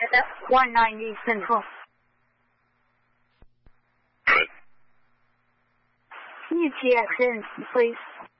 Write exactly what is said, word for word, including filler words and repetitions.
one ninety Central. Good. U T X in, please.